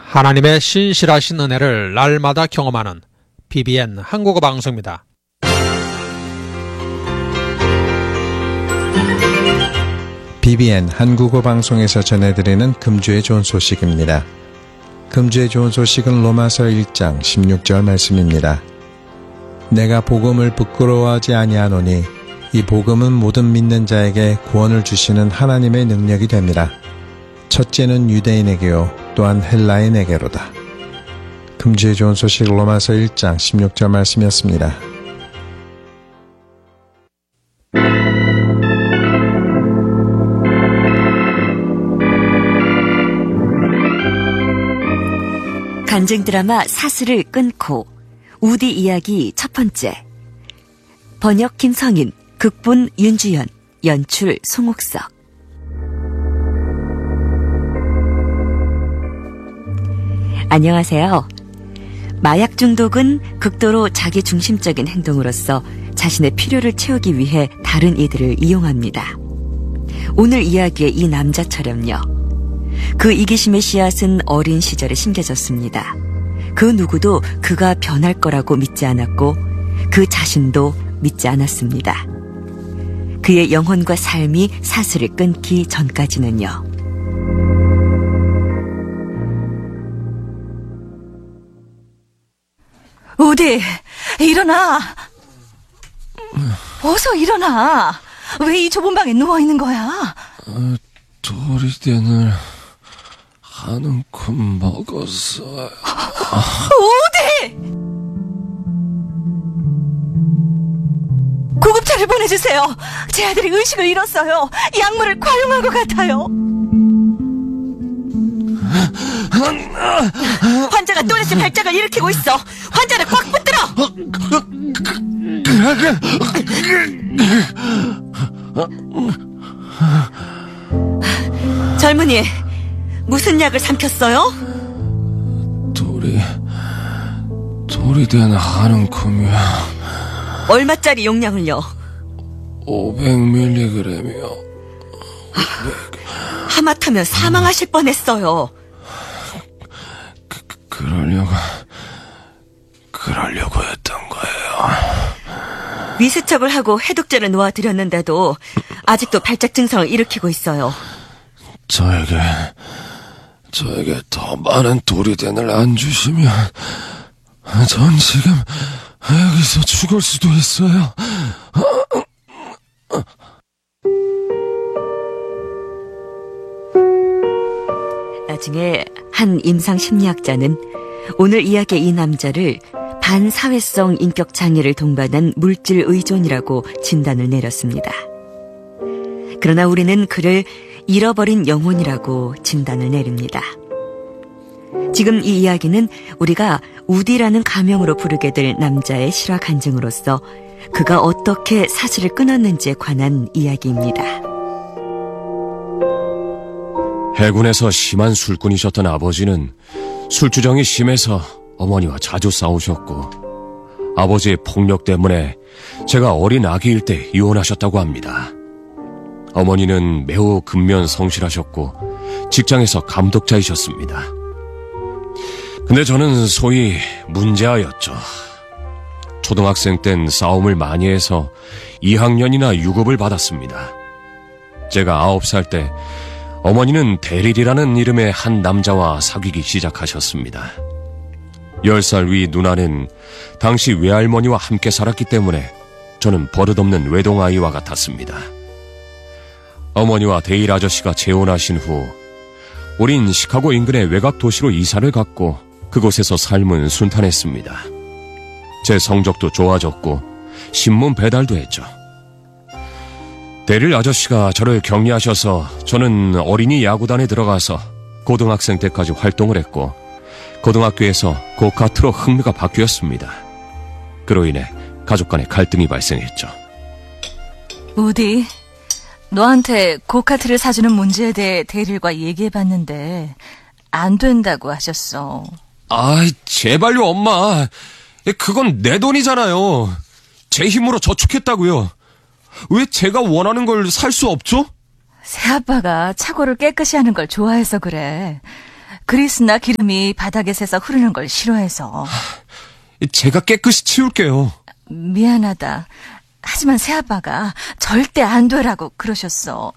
하나님의 신실하신 은혜를 날마다 경험하는 BBN 한국어 방송입니다. BBN 한국어 방송에서 전해드리는 금주의 좋은 소식입니다. 금주의 좋은 소식은 로마서 1장 16절 말씀입니다. 내가 복음을 부끄러워하지 아니하노니 이 복음은 모든 믿는 자에게 구원을 주시는 하나님의 능력이 됩니다. 첫째는 유대인에게요 또한 헬라인에게로다. 금주의 좋은 소식 로마서 1장 16절 말씀이었습니다. 간증 드라마 사슬을 끊고 우디 이야기 첫 번째. 번역 김성인, 극본 윤주연, 연출 송옥석. 안녕하세요. 마약 중독은 극도로 자기 중심적인 행동으로서 자신의 필요를 채우기 위해 다른 이들을 이용합니다. 오늘 이야기의 이 남자처럼요. 그 이기심의 씨앗은 어린 시절에 심겨졌습니다. 그 누구도 그가 변할 거라고 믿지 않았고 그 자신도 믿지 않았습니다. 그의 영혼과 삶이 사슬을 끊기 전까지는요. 우디, 일어나. 어서 일어나. 왜 이 좁은 방에 누워있는 거야? 도리덴을 한 움큼 먹었어요. 우디! 구급차를 보내주세요. 제 아들이 의식을 잃었어요. 약물을 과용한 것 같아요. 환자가 또렷이 발작을 일으키고 있어. 환자를 꽉 붙들어. 젊은이, 무슨 약을 삼켰어요? 도리덴 한 움큼이야. 얼마짜리 용량을요? 500mg이요. 하마터면 사망하실 뻔했어요. 그러려고 했던 거예요. 위세척을 하고 해독제를 놓아드렸는데도 아직도 발작 증상을 일으키고 있어요. 저에게 더 많은 도리덴을 안 주시면 전 지금 여기서 죽을 수도 있어요. 나중에 한 임상심리학자는 오늘 이야기의 이 남자를 반사회성 인격장애를 동반한 물질 의존이라고 진단을 내렸습니다. 그러나 우리는 그를 잃어버린 영혼이라고 진단을 내립니다. 지금 이 이야기는 우리가 우디라는 가명으로 부르게 될 남자의 실화 간증으로서 그가 어떻게 사슬을 끊었는지에 관한 이야기입니다. 해군에서 심한 술꾼이셨던 아버지는 술주정이 심해서 어머니와 자주 싸우셨고 아버지의 폭력 때문에 제가 어린 아기일 때 이혼하셨다고 합니다. 어머니는 매우 근면성실하셨고 직장에서 감독자이셨습니다. 근데 저는 소위 문제아였죠. 초등학생 땐 싸움을 많이 해서 2학년이나 유급을 받았습니다. 제가 9살 때 어머니는 대릴이라는 이름의 한 남자와 사귀기 시작하셨습니다. 10살 위 누나는 당시 외할머니와 함께 살았기 때문에 저는 버릇없는 외동아이와 같았습니다. 어머니와 데일 아저씨가 재혼하신 후 우린 시카고 인근의 외곽 도시로 이사를 갔고 그곳에서 삶은 순탄했습니다. 제 성적도 좋아졌고 신문 배달도 했죠. 데릴 아저씨가 저를 격리하셔서 저는 어린이 야구단에 들어가서 고등학생 때까지 활동을 했고 고등학교에서 고카트로 흥미가 바뀌었습니다. 그로 인해 가족 간의 갈등이 발생했죠. 우디, 너한테 고카트를 사주는 문제에 대해 대릴과 얘기해봤는데 안 된다고 하셨어. 아이, 제발요, 엄마. 그건 내 돈이잖아요. 제 힘으로 저축했다고요. 왜 제가 원하는 걸 살 수 없죠? 새아빠가 차고를 깨끗이 하는 걸 좋아해서 그래. 그리스나 기름이 바닥에 새서 흐르는 걸 싫어해서. 제가 깨끗이 치울게요. 미안하다. 하지만 새아빠가 절대 안 되라고 그러셨어.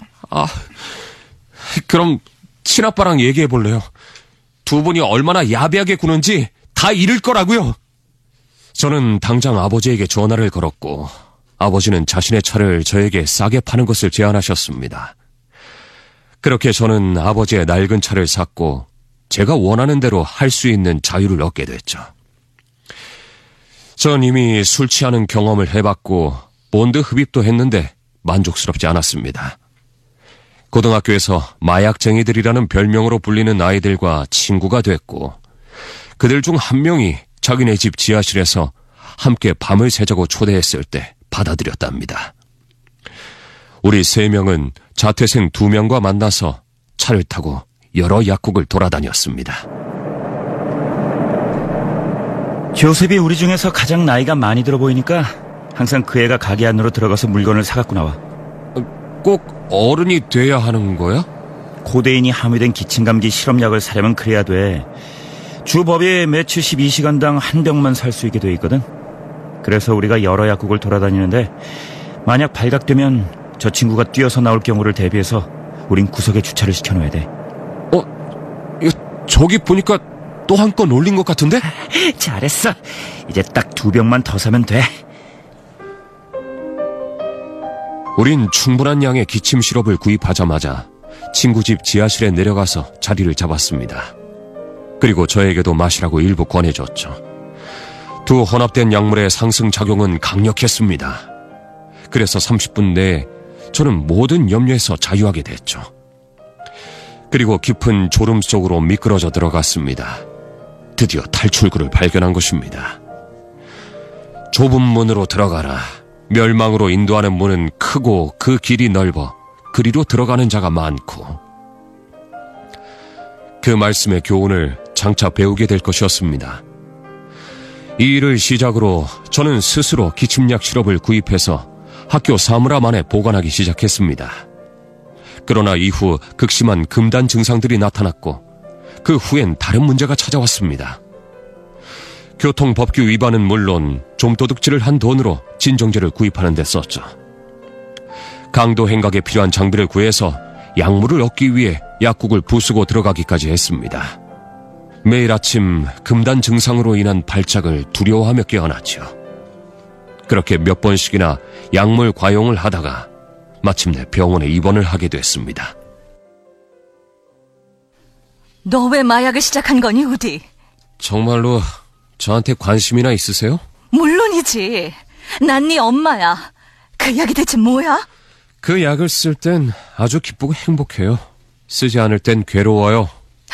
그럼 친아빠랑 얘기해 볼래요? 두 분이 얼마나 야비하게 구는지 다 잃을 거라고요. 저는 당장 아버지에게 전화를 걸었고 아버지는 자신의 차를 저에게 싸게 파는 것을 제안하셨습니다. 그렇게 저는 아버지의 낡은 차를 샀고 제가 원하는 대로 할 수 있는 자유를 얻게 됐죠. 전 이미 술 취하는 경험을 해봤고 본드 흡입도 했는데 만족스럽지 않았습니다. 고등학교에서 마약쟁이들이라는 별명으로 불리는 아이들과 친구가 됐고 그들 중 한 명이 자기네 집 지하실에서 함께 밤을 새자고 초대했을 때 받아들였답니다. 우리 3명은 자퇴생 2명과 만나서 차를 타고 여러 약국을 돌아다녔습니다. 조셉이 우리 중에서 가장 나이가 많이 들어 보이니까 항상 그 애가 가게 안으로 들어가서 물건을 사갖고 나와. 꼭 어른이 돼야 하는 거야? 코데인이 함유된 기침감기 실험약을 사려면 그래야 돼. 주 법에 매주 12시간당 한 병만 살 수 있게 돼 있거든. 그래서 우리가 여러 약국을 돌아다니는데 만약 발각되면 저 친구가 뛰어서 나올 경우를 대비해서 우린 구석에 주차를 시켜놓아야 돼. 저기 보니까 또 한 건 올린 것 같은데? 잘했어. 이제 딱 2병만 더 사면 돼. 우린 충분한 양의 기침 시럽을 구입하자마자 친구 집 지하실에 내려가서 자리를 잡았습니다. 그리고 저에게도 마시라고 일부 권해줬죠. 두 혼합된 약물의 상승작용은 강력했습니다. 그래서 30분 내에 저는 모든 염려에서 자유하게 됐죠. 그리고 깊은 졸음 속으로 미끄러져 들어갔습니다. 드디어 탈출구를 발견한 것입니다. 좁은 문으로 들어가라. 멸망으로 인도하는 문은 크고 그 길이 넓어 그리로 들어가는 자가 많고. 그 말씀의 교훈을 장차 배우게 될 것이었습니다. 이 일을 시작으로 저는 스스로 기침약 시럽을 구입해서 학교 사물함 안에 보관하기 시작했습니다. 그러나 이후 극심한 금단 증상들이 나타났고 그 후엔 다른 문제가 찾아왔습니다. 교통법규 위반은 물론 좀도둑질을 한 돈으로 진정제를 구입하는 데 썼죠. 강도 행각에 필요한 장비를 구해서 약물을 얻기 위해 약국을 부수고 들어가기까지 했습니다. 매일 아침 금단 증상으로 인한 발작을 두려워하며 깨어났죠. 그렇게 몇 번씩이나 약물 과용을 하다가 마침내 병원에 입원을 하게 됐습니다. 너 왜 마약을 시작한 거니, 우디? 정말로 저한테 관심이나 있으세요? 물론이지. 난 네 엄마야. 그 약이 대체 뭐야? 그 약을 쓸 땐 아주 기쁘고 행복해요. 쓰지 않을 땐 괴로워요.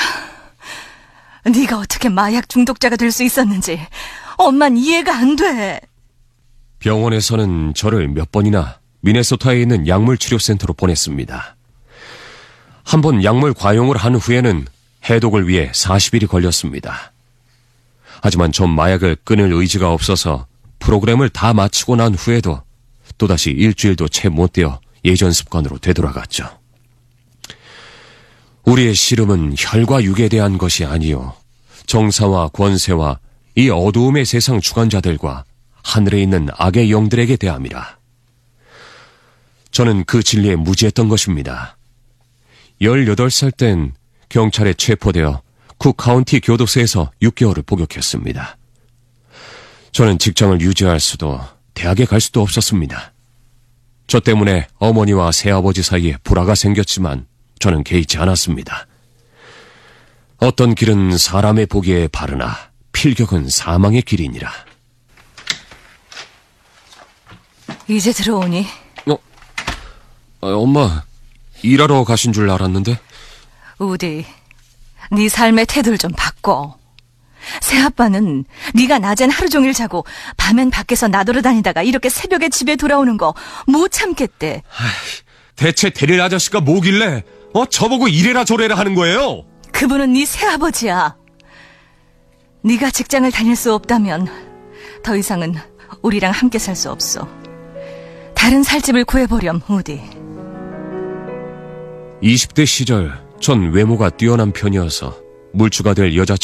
네가 어떻게 마약 중독자가 될 수 있었는지 엄만 이해가 안 돼. 병원에서는 저를 몇 번이나 미네소타에 있는 약물치료센터로 보냈습니다. 한 번 약물 과용을 한 후에는 해독을 위해 40일이 걸렸습니다. 하지만 전 마약을 끊을 의지가 없어서 프로그램을 다 마치고 난 후에도 또다시 일주일도 채 못 되어 예전 습관으로 되돌아갔죠. 우리의 씨름은 혈과 육에 대한 것이 아니요 정사와 권세와 이 어두움의 세상 주관자들과 하늘에 있는 악의 영들에게 대함이라. 저는 그 진리에 무지했던 것입니다. 18살 땐 경찰에 체포되어 쿡 카운티 교도소에서 6개월을 복역했습니다. 저는 직장을 유지할 수도 대학에 갈 수도 없었습니다. 저 때문에 어머니와 새아버지 사이에 불화가 생겼지만 저는 개의치 않았습니다. 어떤 길은 사람의 보기에 바르나 필격은 사망의 길이니라. 이제 들어오니? 엄마, 일하러 가신 줄 알았는데. 우디, 네 삶의 태도를 좀 바꿔. 새아빠는 네가 낮엔 하루 종일 자고 밤엔 밖에서 나돌아다니다가 이렇게 새벽에 집에 돌아오는 거 못 참겠대. 대체 데릴 아저씨가 뭐길래 저보고 이래라 저래라 하는 거예요? 그분은 네 새아버지야. 네가 직장을 다닐 수 없다면 더 이상은 우리랑 함께 살 수 없어. 다른 살집을 구해보렴, 우디. 20대 시절 전 외모가 뛰어난 편이어서 물주가 될 여자친구